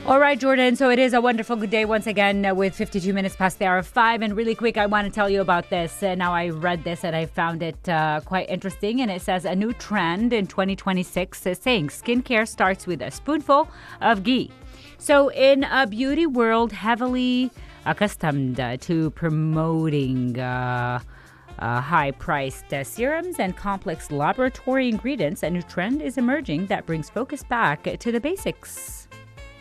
All right, Jordan. So it is a wonderful good day once again with 52 minutes past the hour of 5. And really quick, I want to tell you about this. Now, I read this and I found it quite interesting. And it says a new trend in 2026 is saying skincare starts with a spoonful of ghee. So in a beauty world heavily accustomed to promoting high-priced serums and complex laboratory ingredients, a new trend is emerging that brings focus back to the basics.